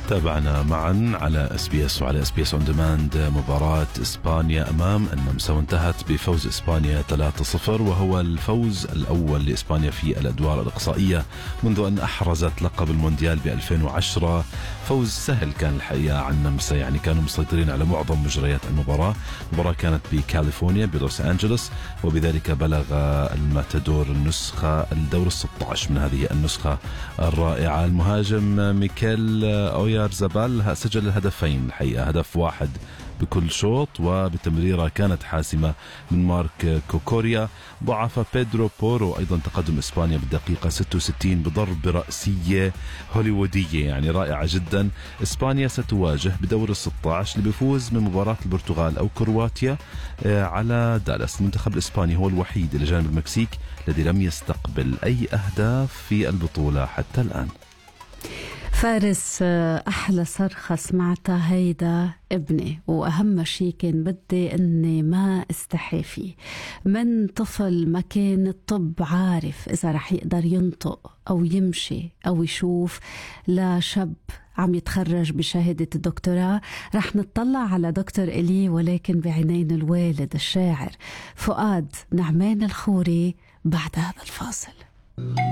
تابعنا معا على SBS وعلى SBS On Demand مباراة إسبانيا أمام النمسا، وانتهت بفوز إسبانيا 3-0، وهو الفوز الأول لإسبانيا في الأدوار الإقصائية منذ أن أحرزت لقب المونديال ب2010. فوز سهل كان الحقيقة عن النمسا، يعني كانوا مسيطرين على معظم مجريات المباراة. المباراة كانت بكاليفورنيا بلوس أنجلوس، وبذلك بلغ الماتادور النسخة الدور 16 من هذه النسخة الرائعة. المهاجم ميكيل أويارزابال سجل الهدفين الحقيقة، هدف واحد بكل شوط وبتمريرة كانت حاسمة من مارك كوكوريا. ضعف بيدرو بورو أيضا تقدم إسبانيا بالدقيقة 66 بضرب رأسية هوليوودية يعني رائعة جدا. إسبانيا ستواجه بدور 16 اللي بيفوز من مباراة البرتغال أو كرواتيا على دالاس. المنتخب الإسباني هو الوحيد إلى جانب المكسيك الذي لم يستقبل أي أهداف في البطولة حتى الآن. فارس، أحلى صرخة سمعتها هيدا ابني، وأهم شي كان بدي أني ما استحي فيه. من طفل ما كان الطب عارف إذا رح يقدر ينطق أو يمشي أو يشوف، لا شاب عم يتخرج بشهادة الدكتوراه. رح نطلع على دكتور إلي ولكن بعينين الوالد الشاعر فؤاد نعمان الخوري بعد هذا الفاصل.